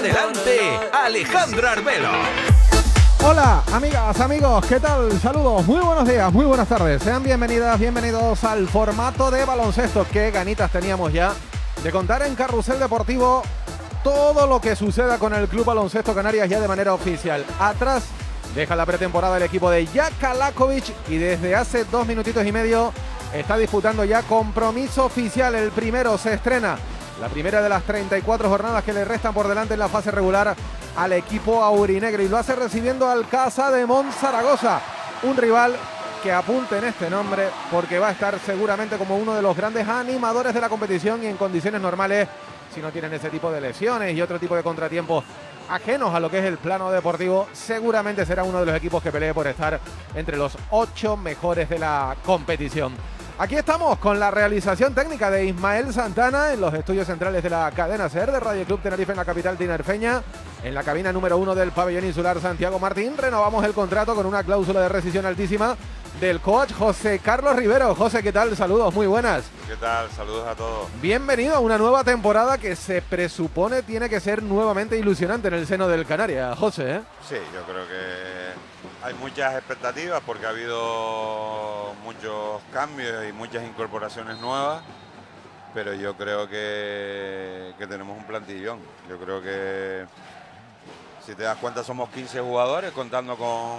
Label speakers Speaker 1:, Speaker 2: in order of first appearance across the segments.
Speaker 1: Adelante, Alejandra Arbelo.
Speaker 2: Hola, amigas, amigos, ¿qué tal? Saludos, muy buenos días, muy buenas tardes. Sean bienvenidas, bienvenidos al formato de baloncesto. Qué ganitas teníamos ya de contar en Carrusel Deportivo todo lo que suceda con el Club Baloncesto Canarias ya de manera oficial. Atrás deja la pretemporada el equipo de Jaka Lakovic y desde hace 2 minutitos y medio está disputando ya compromiso oficial. El primero se estrena, la primera de las 34 jornadas que le restan por delante en la fase regular al equipo aurinegro, y lo hace recibiendo al Casademont Zaragoza, un rival que apunten este nombre porque va a estar seguramente como uno de los grandes animadores de la competición, y en condiciones normales, si no tienen ese tipo de lesiones y otro tipo de contratiempos ajenos a lo que es el plano deportivo, seguramente será uno de los equipos que pelee por estar entre los 8 mejores de la competición. Aquí estamos con la realización técnica de Ismael Santana en los estudios centrales de la cadena SER de Radio Club Tenerife en la capital tinerfeña. En la cabina número 1 del pabellón insular Santiago Martín renovamos el contrato con una cláusula de rescisión altísima del coach José Carlos Rivero. José, ¿qué tal? Saludos, muy buenas.
Speaker 3: ¿Qué tal? Saludos a todos.
Speaker 2: Bienvenido a una nueva temporada que se presupone tiene que ser nuevamente ilusionante en el seno del Canarias, José, ¿eh?
Speaker 3: Sí, yo creo que hay muchas expectativas porque ha habido muchos cambios y muchas incorporaciones nuevas, pero yo creo que tenemos un plantillón. Yo creo que, si te das cuenta, somos 15 jugadores contando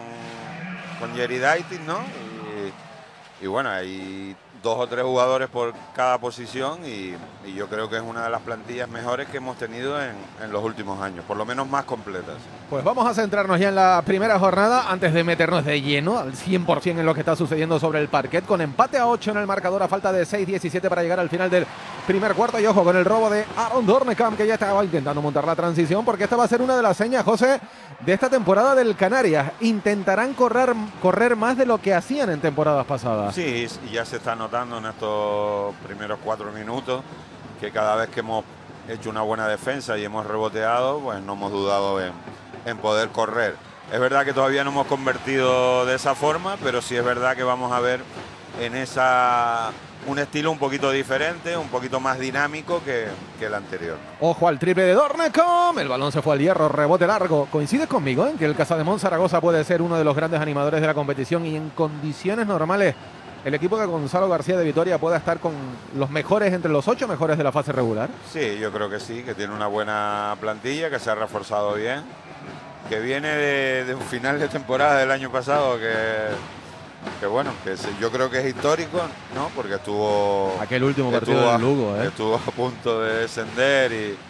Speaker 3: con Jerry Daitis, ¿no? Y bueno, hay 2 o 3 jugadores por cada posición y yo creo que es una de las plantillas mejores que hemos tenido en los últimos años, por lo menos más completas.
Speaker 2: Pues vamos a centrarnos ya en la primera jornada antes de meternos de lleno al 100% en lo que está sucediendo sobre el parquet, con empate a 8 en el marcador a falta de 6:17 para llegar al final del primer cuarto. Y ojo con el robo de Aaron Dornekamp, que ya estaba intentando montar la transición, porque esta va a ser una de las señas, José, de esta temporada del Canarias. Intentarán correr más de lo que hacían en temporadas pasadas.
Speaker 3: Sí, y ya se está notando en estos primeros 4 minutos que cada vez que hemos hecho una buena defensa y hemos reboteado, pues no hemos dudado en poder correr. Es verdad que todavía no hemos convertido de esa forma, pero sí es verdad que vamos a ver en un estilo un poquito diferente, un poquito más dinámico que el anterior.
Speaker 2: Ojo al triple de Dornekamp, el balón se fue al hierro, rebote largo. ¿Coincides conmigo en que el Casademont Zaragoza puede ser uno de los grandes animadores de la competición y en condiciones normales el equipo de Gonzalo García de Vitoria pueda estar con los mejores, entre los 8 mejores de la fase regular?
Speaker 3: Sí, yo creo que sí, que tiene una buena plantilla, que se ha reforzado bien, que viene de un final de temporada del año pasado que bueno, yo creo que es histórico, ¿no? Porque estuvo
Speaker 2: aquel último partido del Lugo,
Speaker 3: estuvo a punto de descender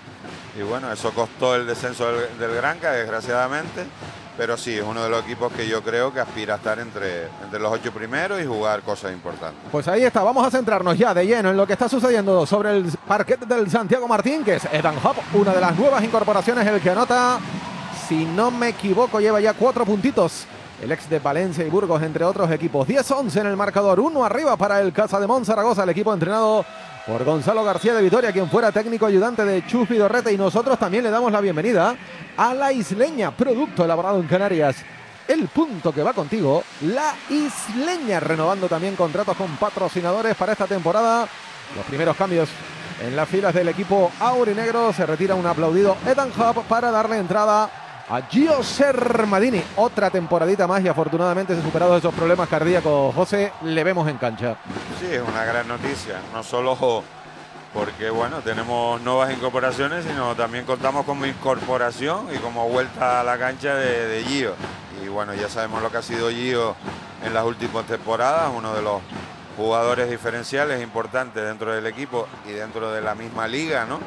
Speaker 3: y bueno, eso costó el descenso del Granca, desgraciadamente. Pero sí, es uno de los equipos que yo creo que aspira a estar entre los 8 primeros y jugar cosas importantes.
Speaker 2: Pues ahí está, vamos a centrarnos ya de lleno en lo que está sucediendo sobre el parquet del Santiago Martín, que es Ethan Hop, una de las nuevas incorporaciones, el que anota, si no me equivoco, lleva ya 4 puntitos. El ex de Valencia y Burgos, entre otros equipos. 10-11 en el marcador, 1 arriba para el Casademont Zaragoza, el equipo entrenado por Gonzalo García de Vitoria, quien fuera técnico ayudante de Chus Vidorreta, y nosotros también le damos la bienvenida a La Isleña, producto elaborado en Canarias. El punto que va contigo, La Isleña, renovando también contratos con patrocinadores para esta temporada. Los primeros cambios en las filas del equipo aurinegro. Se retira un aplaudido Ethan Hub para darle entrada a Gio Sermadini. Otra temporadita más y afortunadamente, superados esos problemas cardíacos, José, le vemos en cancha.
Speaker 3: Sí, es una gran noticia, no solo porque bueno, tenemos nuevas incorporaciones, sino también contamos como incorporación y como vuelta a la cancha de Gio. Y bueno, ya sabemos lo que ha sido Gio en las últimas temporadas, uno de los jugadores diferenciales importantes dentro del equipo y dentro de la misma liga, ¿no?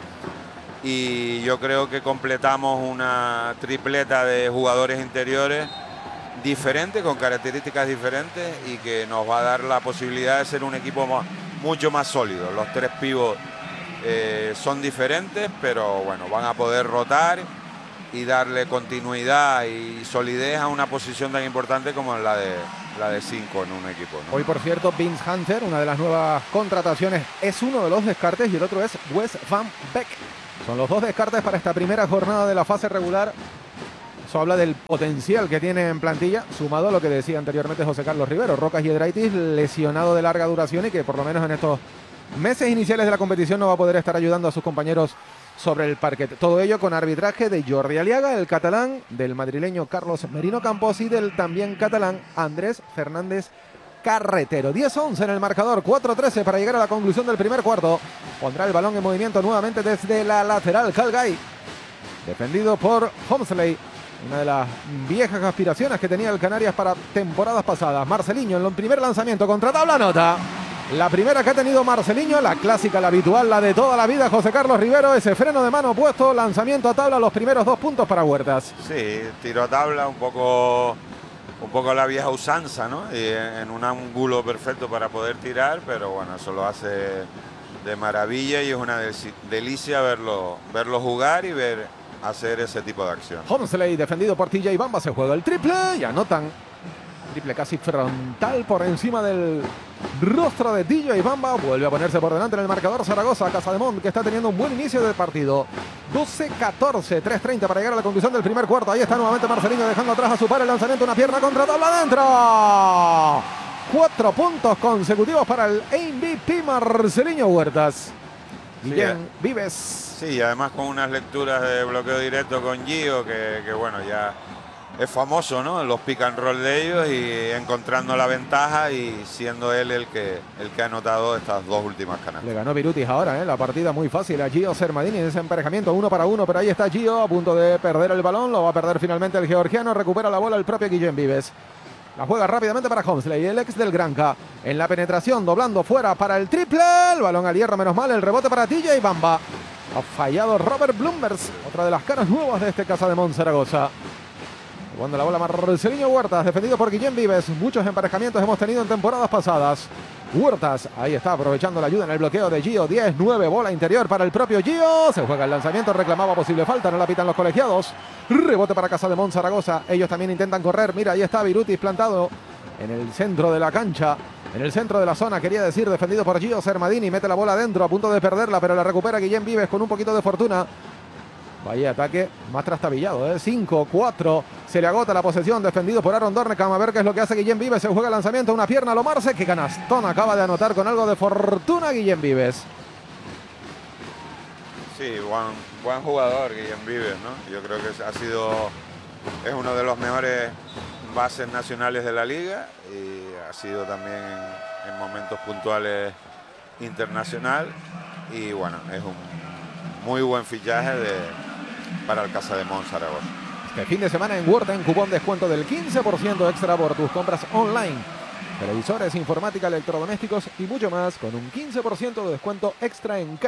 Speaker 3: Y yo creo que completamos una tripleta de jugadores interiores diferentes, con características diferentes, y que nos va a dar la posibilidad de ser un equipo mucho más sólido. Los 3 pivots son diferentes, pero bueno, van a poder rotar y darle continuidad y solidez a una posición tan importante como la de 5 en un equipo, ¿no?
Speaker 2: Hoy, por cierto, Vince Hunter, una de las nuevas contrataciones, es uno de los descartes y el otro es Wes Van Beek. Son los 2 descartes para esta primera jornada de la fase regular. Eso habla del potencial que tiene en plantilla, sumado a lo que decía anteriormente José Carlos Rivero, Rocas Giedraitis, lesionado de larga duración y que por lo menos en estos meses iniciales de la competición no va a poder estar ayudando a sus compañeros sobre el parquet. Todo ello con arbitraje de Jordi Aliaga, el catalán, del madrileño Carlos Merino Campos y del también catalán Andrés Fernández Carretero. 10-11 en el marcador, 4-13 para llegar a la conclusión del primer cuarto. Pondrá el balón en movimiento nuevamente desde la lateral Calgay, defendido por Homsley. Una de las viejas aspiraciones que tenía el Canarias para temporadas pasadas. Marceliño en el primer lanzamiento contra tabla nota. La primera que ha tenido Marceliño, la clásica, la habitual, la de toda la vida, José Carlos Rivero. Ese freno de mano puesto, lanzamiento a tabla, los primeros 2 puntos para Huertas.
Speaker 3: Sí, tiro a tabla, un poco la vieja usanza, ¿no? Y en un ángulo perfecto para poder tirar, pero bueno, eso lo hace de maravilla y es una delicia verlo jugar y ver hacer ese tipo de acción.
Speaker 2: Homsley, defendido por TJ Bamba, se juega el triple y anotan. Triple casi frontal por encima del rostro de TJ Bamba. Vuelve a ponerse por delante en el marcador Zaragoza. Casademont, que está teniendo un buen inicio del partido. 12-14, 3:30 para llegar a la conclusión del primer cuarto. Ahí está nuevamente Marceliño dejando atrás a su par el lanzamiento. Una pierna contra tabla adentro. 4 puntos consecutivos para el MVP Marceliño Huertas. Guillén Vives.
Speaker 3: Sí, además con unas lecturas de bloqueo directo con Gio, que bueno, ya es famoso, ¿no? Los pick and roll de ellos y encontrando la ventaja y siendo él el que ha anotado estas 2 últimas canastas.
Speaker 2: Le ganó Virutis ahora, la partida muy fácil a Gio Sermadini en ese emparejamiento 1 para 1, pero ahí está Gio a punto de perder el balón, lo va a perder finalmente el georgiano, recupera la bola el propio Guillén Vives. La juega rápidamente para Homsley, el ex del Granca. En la penetración, doblando fuera para el triple. El balón al hierro, menos mal. El rebote para TJ Bamba. Ha fallado Robert Blumbers, otra de las caras nuevas de este Casademont Zaragoza. Jugando la bola Marceliño Huertas, defendido por Guillén Vives. Muchos emparejamientos hemos tenido en temporadas pasadas. Huertas, ahí está, aprovechando la ayuda en el bloqueo de Gio. 10-9, bola interior para el propio Gio. Se juega el lanzamiento, reclamaba posible falta, no la pitan los colegiados. Rebote para Casademont Zaragoza. Ellos también intentan correr. Mira, ahí está Virutis plantado en el centro de la cancha. En el centro de la zona, quería decir, defendido por Gio Sermadini. Mete la bola adentro, a punto de perderla, pero la recupera Guillén Vives con un poquito de fortuna. Vaya ataque más trastabillado, 5-4. Se le agota la posesión, defendido por Aaron Dornekam. A ver qué es lo que hace Guillén Vives. Se juega el lanzamiento, una pierna a lo Marce. Que canastón acaba de anotar con algo de fortuna Guillén Vives.
Speaker 3: Sí, buen jugador Guillén Vives, ¿no? Yo creo que es uno de los mejores bases nacionales de la liga y ha sido también en momentos puntuales internacional y bueno, es un muy buen fichaje para el Casademont Zaragoza.
Speaker 2: Este fin de semana en Word, en cupón descuento del 15% extra por tus compras online. Televisores, informática, electrodomésticos y mucho más con un 15% de descuento extra en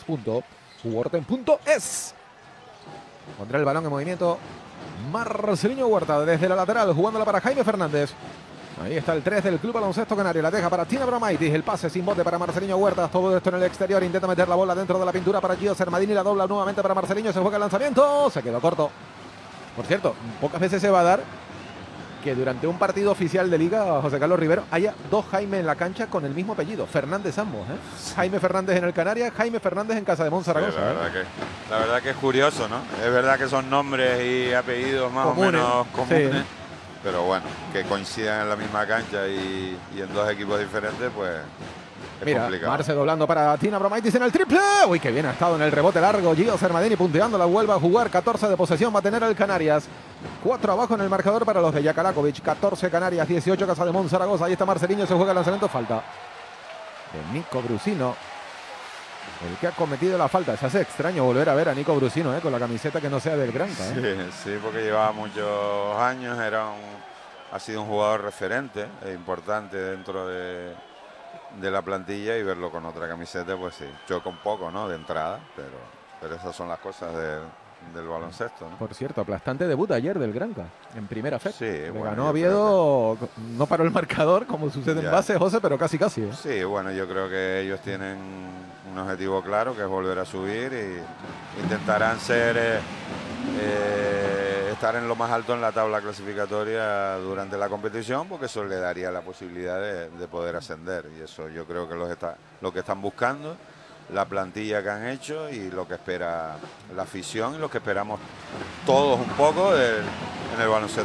Speaker 2: canarias.worten.es. Pondrá el balón en movimiento Marceliño Huerta desde la lateral, jugándola para Jaime Fernández. Ahí está el 3 del Club Baloncesto Canario. La deja para Tina Bromaitis. El pase sin bote para Marceliño Huertas. Todo esto en el exterior. Intenta meter la bola dentro de la pintura para Gio Sermadini. La dobla nuevamente para Marceliño. Se juega el lanzamiento. Se quedó corto. Por cierto, pocas veces se va a dar que durante un partido oficial de Liga, José Carlos Rivero, haya 2 Jaime en la cancha con el mismo apellido. Fernández ambos. Jaime Fernández en el Canarias, Jaime Fernández en Casademont Zaragoza.
Speaker 3: Sí, la verdad que es curioso, ¿no? Es verdad que son nombres y apellidos más o menos comunes. Sí. Pero bueno, que coincidan en la misma cancha y en 2 equipos diferentes, pues es complicado.
Speaker 2: Marce doblando para Tina Bromaitis en el triple. Uy, que bien ha estado en el rebote largo. Gio Sermadini punteando, la vuelve a jugar. 14 de posesión va a tener el Canarias. 4 abajo en el marcador para los de Jakalakovic. 14 Canarias, 18 Casademont Zaragoza. Ahí está Marceliño, se juega el lanzamiento. Falta de Nico Brusino, el que ha cometido la falta. Se hace extraño volver a ver a Nico Brusino con la camiseta que no sea del Granca.
Speaker 3: Sí, porque llevaba muchos años, ha sido un jugador referente e importante dentro de la plantilla y verlo con otra camiseta, pues sí, choca un poco, ¿no? De entrada, pero esas son las cosas del baloncesto, ¿no?
Speaker 2: Por cierto, aplastante debut ayer del Granca, en primera FED.
Speaker 3: Sí,
Speaker 2: Le ganó Oviedo, no paró el marcador como sucede en base, José, pero casi.
Speaker 3: Sí, bueno, yo creo que ellos tienen un objetivo claro, que es volver a subir y intentarán estar en lo más alto en la tabla clasificatoria durante la competición, porque eso le daría la posibilidad de poder ascender, y eso yo creo que lo que están buscando, la plantilla que han hecho y lo que espera la afición y lo que esperamos todos un poco en el baloncesto.